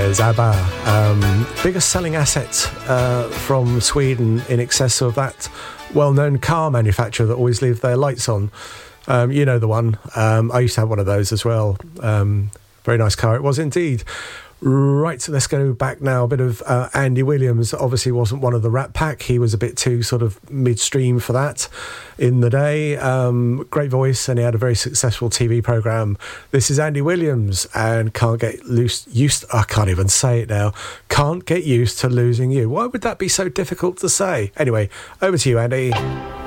There's ABBA, biggest selling asset from Sweden, in excess of that well-known car manufacturer that always leave their lights on. You know the one. I used to have one of those as well. Very nice car it was indeed. Right, so let's go back now. A bit of Andy Williams. Obviously wasn't one of the Rat Pack. He was a bit too sort of midstream for that in the day. Great voice, and he had a very successful TV programme. This is Andy Williams and Can't Get Used... I can't even say it now. Can't Get Used to Losing You. Why would that be so difficult to say? Anyway, over to you, Andy.